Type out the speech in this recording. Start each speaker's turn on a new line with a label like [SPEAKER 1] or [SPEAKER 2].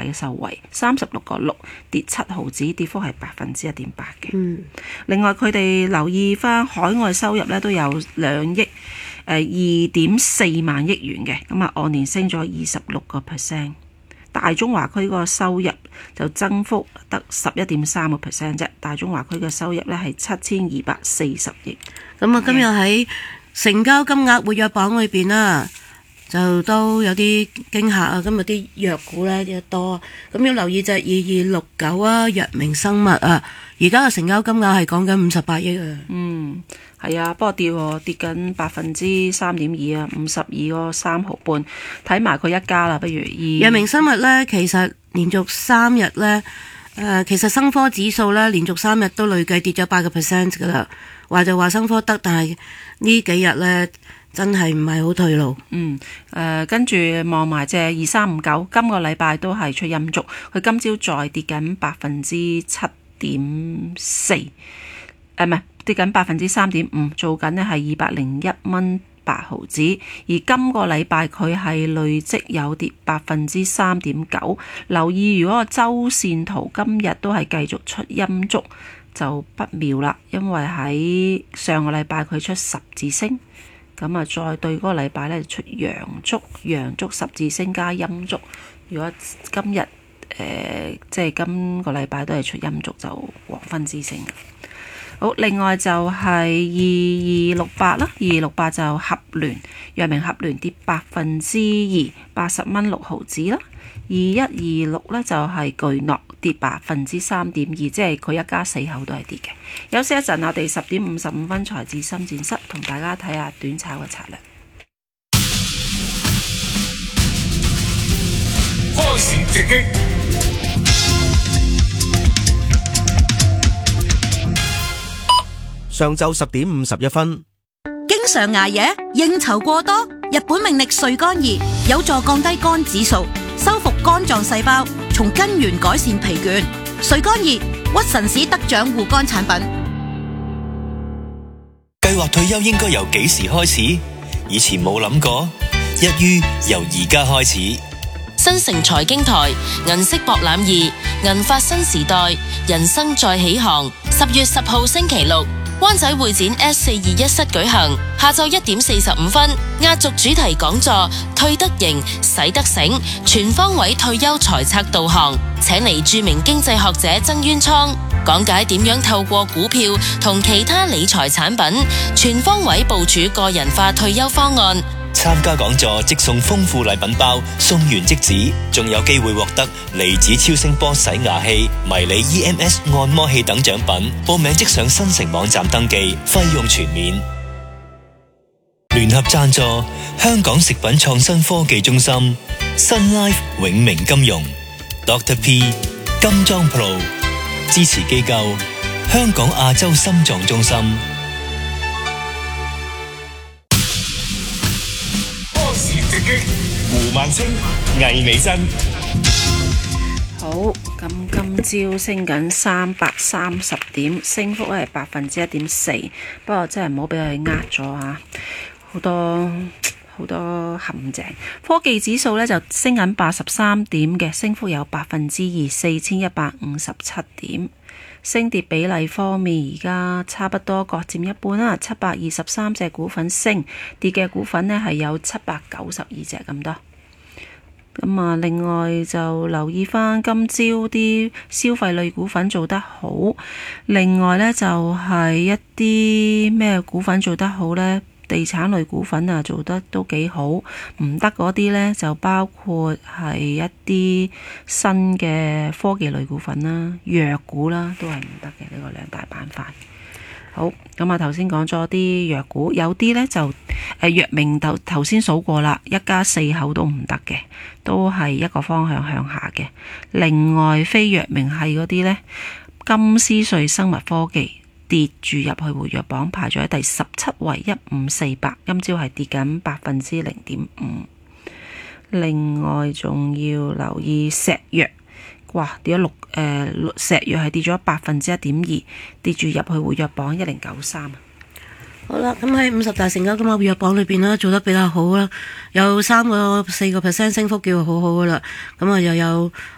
[SPEAKER 1] 嘅受惠，36.6，跌7毫子，跌幅係1.8%嘅。另外佢哋留意翻海外收入咧都有2.4萬億元嘅，咁啊按年升咗26%。大中華區個收入就增幅得11.3% 啫，大中華區嘅收入咧係7240億。
[SPEAKER 2] 咁啊，今日喺成交金額活躍榜裏邊啦，就都有啲驚嚇啊！今日啲藥股咧啲多，咁要留意就係2269啊，藥明生物啊，而家嘅成交金額係講緊58億啊。
[SPEAKER 1] 係啊，不過跌緊3.2%啊，52.3毫半。睇埋佢一家啦，不如
[SPEAKER 2] 藥明生物咧，其實連續3日咧，其實生科指數咧連續3日都累計跌咗8% 噶啦。話就話生科得，但係呢幾日咧真係唔係好退路。
[SPEAKER 1] 跟住望埋隻2359，今個禮拜都係出陰燭，佢今朝再跌緊7.4%，唔係跌緊3.5%，做緊呢係201蚊8毫子。而今個禮拜佢係累積有跌3.9%。留意如果個周線圖今日都係繼續出陰燭，就不妙啦，因為喺上個禮拜佢出十字星，咁啊再對嗰個禮拜咧出陽燭十字星加陰燭。如果今日即係今個禮拜都係出陰燭，就黃昏之星。好，另外就係2268啦，2268就合聯，藥明合聯跌2%，80蚊6毫子啦。2126咧就係巨諾跌3.2%，即係佢一家4口都係跌嘅。休息一陣，我哋10:55財智深戰室同大家睇下短炒嘅策略。
[SPEAKER 3] 開市直擊。
[SPEAKER 4] 上晝10:51，
[SPEAKER 5] 經常捱夜、應酬過多，日本命力睡肝儀有助降低肝指數，修復肝臟細胞，從根源改善疲倦。睡肝儀，屈臣氏得獎護肝產品。
[SPEAKER 6] 計劃退休應該由幾時開始？以前冇諗過，一於由而家開始。
[SPEAKER 7] 新城財經台銀色博覽2，銀發新時代，人生再起航。10月10號星期六，灣仔會展 S421 室舉行，下晝1:45，壓軸主題講座，退得型，使得醒，全方位退休財策導航，請嚟著名經濟學者曾淵滄講解點樣透過股票同其他理財產品，全方位部署個人化退休方案。
[SPEAKER 6] 參加講座即送豐富禮品包，送完即止，仲有機會獲得離子超聲波洗牙器、迷你 EMS 按摩器等獎品。報名即上新城網站登記，費用全免。聯合贊助香港食品創新科技中心、Sun Life 永明金融、Dr. P 金裝 Pro， 支持機構香港亞洲心臟中心。
[SPEAKER 3] 胡萬清、魏美珍。
[SPEAKER 1] 好，咁今朝升緊330點，升幅係1.4%，不過真係唔好俾佢呃咗啊！好多陷阱。科技指數呢就升緊83點嘅，升幅有2%，4157點。升跌比例方面，而家差不多各佔一半啦。723隻股份升，跌嘅股份呢係有792隻咁多。咁啊，另外就留意翻今朝啲消費類股份做得好。另外呢，就係一啲咩股份做得好呢？地產類股份啊做得都幾好，唔得嗰啲呢，就包括係一啲新嘅科技類股份啦、藥股啦，都係唔得嘅，呢個兩大板塊。好，咁啊頭先講咗啲藥股，有啲呢就藥明頭先數過啦，一家4口都唔得嘅，都係一個方向向下嘅。另外非藥明係嗰啲呢，金斯瑞生物科技跌住入去活躍榜，排咗喺第17位，1548，今朝係跌緊0.5%。另外仲要留意石藥，哇跌咗石藥係跌咗1.2%，跌住入去活躍榜1093。
[SPEAKER 2] 好啦，咁喺50大成交金額活躍榜裏邊啦，做得比較好啦，有3-4% 升幅叫好好噶啦。咁啊又有